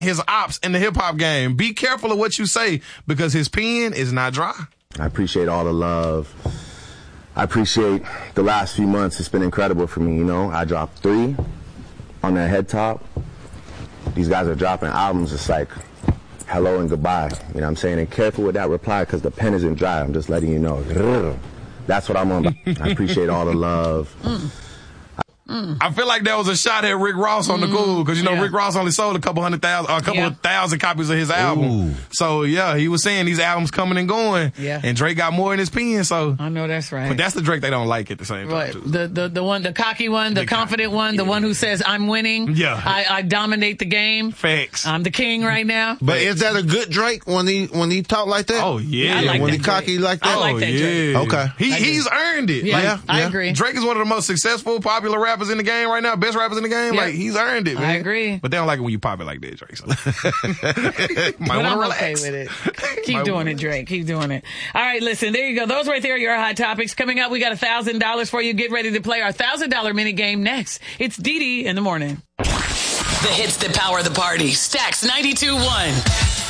his ops in the hip hop game. Be careful of what you say because his pen is not dry. I appreciate all the love. I appreciate the last few months. It's been incredible for me, you know. I dropped 3 on that head top. These guys are dropping albums. It's like hello and goodbye. You know what I'm saying? And careful with that reply because the pen isn't dry. I'm just letting you know. That's what I'm on. I appreciate all the love. I feel like that was a shot at Rick Ross on the cool because, you know, Rick Ross only sold a couple of thousand copies of his album. Ooh. So, yeah, he was saying these albums coming and going. Yeah. And Drake got more in his pen, so. I know that's right. But that's the Drake they don't like at the same time, Right. too. The one, the cocky one, the confident one, the one who says, I'm winning. Yeah. I dominate the game. Facts. I'm the king right now. But is that a good Drake when he talk like that? Oh, yeah. I like when that he cocky Drake. like that? I like that Drake. Okay. He's earned it. Yeah, Like, I agree. Drake is one of the most successful, popular rappers in the game right now, best rappers in the game. Yeah. Like, he's earned it, man. I agree. But they don't like it when you pop it like that, Drake. So. Might But want to I'm relax. okay with it. Keep doing it, Drake. Keep doing it. All right, listen, there you go. Those right there are your hot topics. Coming up, we got $1,000 for you. Get ready to play our $1,000 minute game next. It's Dee Dee in the morning. The hits that power the party. Stacks 92.1.